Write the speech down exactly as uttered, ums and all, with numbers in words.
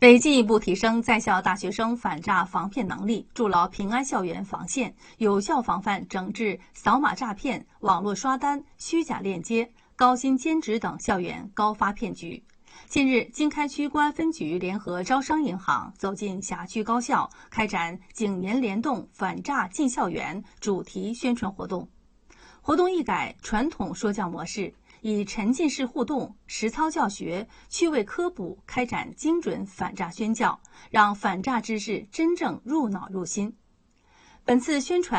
为进一步提升在校大学生反诈防骗能力，筑牢平安校园防线，有效防范整治扫码诈骗、网络刷单、虚假链接、高薪兼职等校园高发骗局。近日，经开区公安分局联合招商银行走进辖区高校，开展警联联动反诈进校园主题宣传活动。活动一改传统说教模式，以沉浸式互动、实操教学、趣味科普开展精准反诈宣教，让反诈知识真正入脑入心。本次宣传